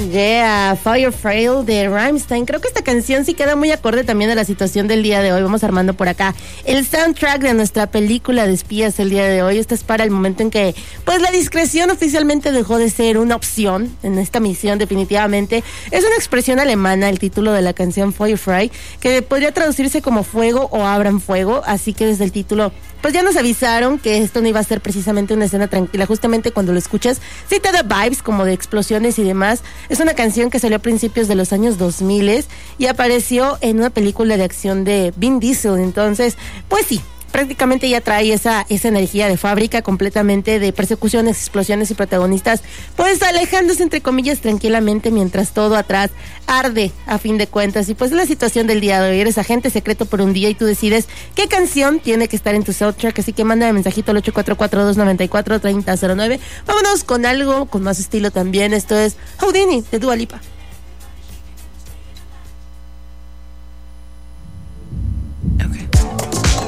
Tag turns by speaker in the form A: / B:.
A: Yeah, Fire Frail de Rammstein. Creo que esta canción sí queda muy acorde también a la situación del día de hoy. Vamos armando por acá el soundtrack de nuestra película de espías el día de hoy. Esto es para el momento en que, pues, la discreción oficialmente dejó de ser una opción en esta misión, definitivamente. Es una expresión alemana, el título de la canción Fire Frail, que podría traducirse como fuego o abran fuego. Así que desde el título, pues ya nos avisaron que esto no iba a ser precisamente una escena tranquila. Justamente cuando lo escuchas, sí te da vibes como de explosiones y demás. Es una canción que salió a principios de los años 2000 y apareció en una película de acción de Vin Diesel. Entonces, pues sí, prácticamente ya trae esa energía de fábrica completamente, de persecuciones, explosiones y protagonistas, pues alejándose entre comillas tranquilamente mientras todo atrás arde a fin de cuentas. Y pues la situación del día de hoy, eres agente secreto por un día y tú decides qué canción tiene que estar en tu soundtrack, así que manda mensajito al 844-294-3009. Vámonos con algo con más estilo también. Esto es Houdini de Dua Lipa.